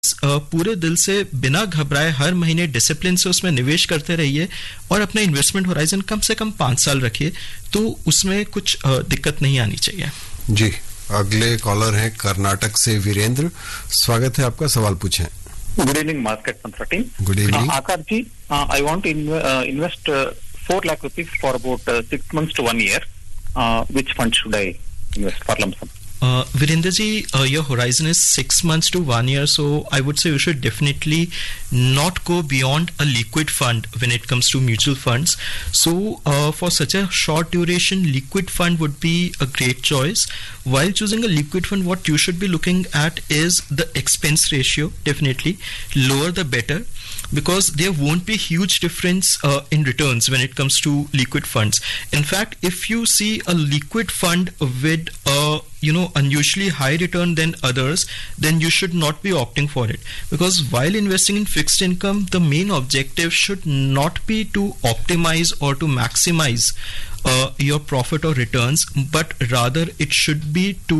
पूरे दिल से बिना घबराए हर महीने डिसिप्लिन से उसमें निवेश करते रहिए और अपना इन्वेस्टमेंट होराइजन कम से कम 5 साल रखिए, तो उसमें कुछ दिक्कत नहीं आनी चाहिए। जी, अगले कॉलर हैं कर्नाटक से वीरेंद्र। स्वागत है आपका, सवाल पूछें। Good evening market Mantra team. Good evening. Akash ji, I want invest 4 lakh rupees for about 6 months to 1 year. Which fund should I invest for lump sum? Virendra ji, your horizon is 6 months to 1 year, so I would say you should definitely not go beyond a liquid fund when it comes to mutual funds. So for such a short duration, liquid fund would be a great choice. While choosing a liquid fund, what you should be looking at is the expense ratio. Definitely lower the better, because there won't be huge difference in returns when it comes to liquid funds. In fact, if you see a liquid fund with unusually high return than others, then you should not be opting for it, because while investing in fixed income, the main objective should not be to optimize or to maximize your profit or returns, but rather it should be to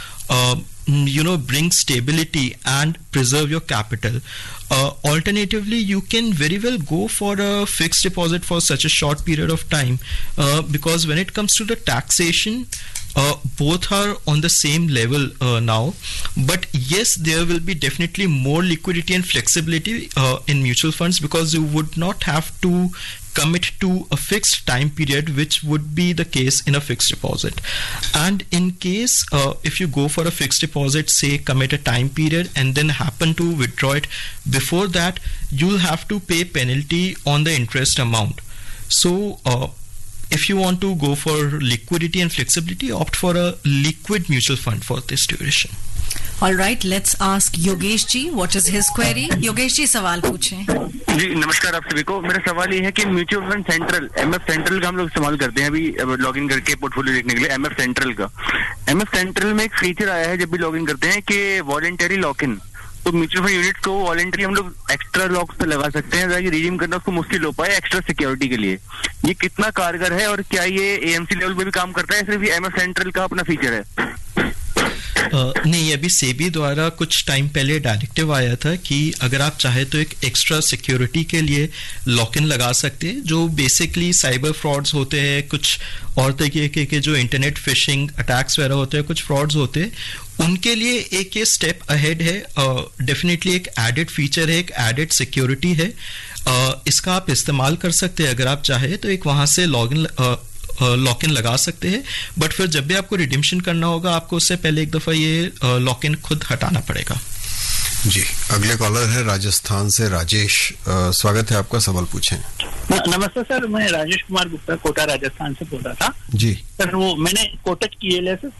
bring stability and preserve your capital. Alternatively, you can very well go for a fixed deposit for such a short period of time, because when it comes to the taxation, both are on the same level now. But yes, there will be definitely more liquidity and flexibility in mutual funds, because you would not have to commit to a fixed time period, which would be the case in a fixed deposit. And in case if you go for a fixed deposit, say commit a time period and then happen to withdraw it before that, you'll have to pay penalty on the interest amount. So if you want to go for liquidity and flexibility, opt for a liquid mutual fund for this duration. All right, let's ask Yogesh ji what is his query. Yogesh ji, सवाल पूछें। जी नमस्कार आप सभी को। मेरा सवाल ये है कि mutual fund central MF central का हम लोग इस्तेमाल करते हैं अभी लॉगिन करके पोर्टफोलियो देखने के लिए। MF सेंट्रल में एक फीचर आया है जब भी लॉगिन करते हैं कि वॉलेंटरी लॉक इन, तो म्यूचुअल फंड यूनिट को वॉलेंटरी हम लोग एक्स्ट्रा लॉक्स पे लगा सकते हैं ताकि रिडीम करना उसको मुश्किल हो पाए एक्स्ट्रा सिक्योरिटी के लिए। ये कितना कारगर है और क्या ये AMC लेवल पे भी काम करता है, सिर्फ ये MF सेंट्रल का अपना फीचर है? नहीं, अभी सेबी द्वारा कुछ टाइम पहले डायरेक्टिव आया था कि अगर आप चाहे तो एक एक्स्ट्रा सिक्योरिटी के लिए लॉक इन लगा सकते हैं। जो बेसिकली साइबर फ्रॉड्स होते हैं, कुछ और तरीके के जो इंटरनेट फिशिंग अटैक्स वगैरह होते हैं, कुछ फ्रॉड्स होते हैं, उनके लिए एक ये स्टेप अहेड है। डेफिनेटली एक एडेड फीचर है, एक एडेड सिक्योरिटी है। इसका आप इस्तेमाल कर सकते हैं अगर आप चाहे तो। एक वहां से लॉक इन लगा सकते हैं, बट फिर जब भी आपको रिडीम्पशन करना होगा, आपको उससे पहले एक दफा ये लॉक इन खुद हटाना पड़ेगा। जी, अगले कॉलर है राजस्थान से राजेश। स्वागत है आपका, सवाल पूछें। नमस्ते सर, मैं राजेश कुमार गुप्ता कोटा राजस्थान से बोल रहा था। जी सर, वो मैंने कोटक की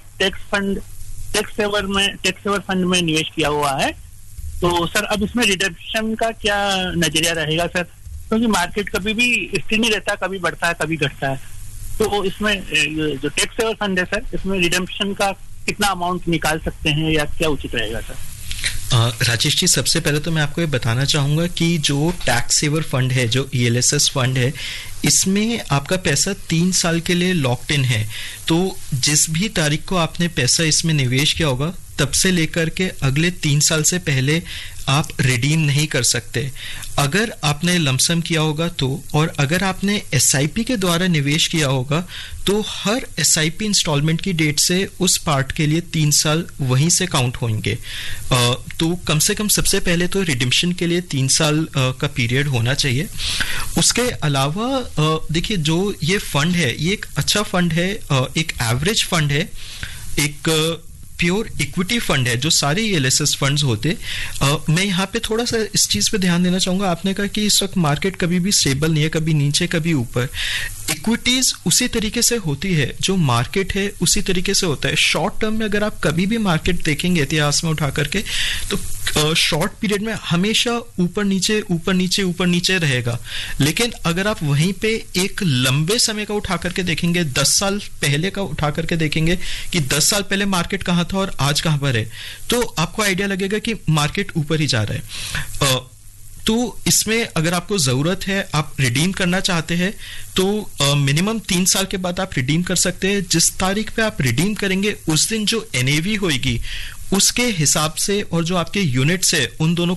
टैक्स सेवर फंड में निवेश किया हुआ है, तो सर अब इसमें रिडम्पशन का क्या नजरिया रहेगा सर? क्योंकि मार्केट कभी भी स्थिर नहीं रहता, कभी बढ़ता है कभी घटता है, तो इसमें जो टैक्स सेवर फंड है सर, इसमें रिडम्पशन का कितना अमाउंट निकाल सकते हैं या क्या उचित रहेगा सर? राजेश जी, सबसे पहले तो मैं आपको ये बताना चाहूंगा कि जो टैक्स सेवर फंड है, जो ELSS फंड है, इसमें आपका पैसा 3 साल के लिए लॉक्ड इन है। तो जिस भी तारीख को आपने पैसा इसमें निवेश किया होगा, तब से लेकर के अगले 3 साल से पहले आप रिडीम नहीं कर सकते। अगर आपने लमसम किया होगा तो, और अगर आपने SIP के द्वारा निवेश किया होगा, तो हर SIP इंस्टॉलमेंट की डेट से उस पार्ट के लिए 3 साल वहीं से काउंट होंगे। तो कम से कम सबसे पहले तो रिडिम्पशन के लिए 3 साल का पीरियड होना चाहिए। उसके अलावा देखिए, जो ये फंड है, ये एक अच्छा फंड है, एक एवरेज फंड है, एक प्योर इक्विटी फंड है, जो सारे ELSS फंड्स होते। मैं यहाँ पे थोड़ा सा इस चीज पे ध्यान देना चाहूंगा। आपने कहा कि इस वक्त मार्केट कभी भी स्टेबल नहीं है, कभी नीचे कभी ऊपर। इक्विटीज उसी तरीके से होती है, जो मार्केट है उसी तरीके से होता है। शॉर्ट टर्म में अगर आप कभी भी मार्केट देखेंगे इतिहास में उठा करके, तो शॉर्ट पीरियड में हमेशा ऊपर नीचे रहेगा। लेकिन अगर आप वहीं पे एक लंबे समय का उठा करके देखेंगे, 10 साल पहले का उठा करके देखेंगे कि 10 साल पहले मार्केट कहाँ था और आज कहाँ पर है, तो आपको आइडिया लगेगा कि मार्केट ऊपर ही जा रहा है। तो इसमें अगर आपको जरूरत है, आप रिडीम करना चाहते हैं, तो मिनिमम 3 साल के बाद आप रिडीम कर सकते हैं। जिस तारीख पे आप रिडीम करेंगे, उस दिन जो NAV होगी उसके हिसाब से और जो आपके यूनिट्स है, उन दोनों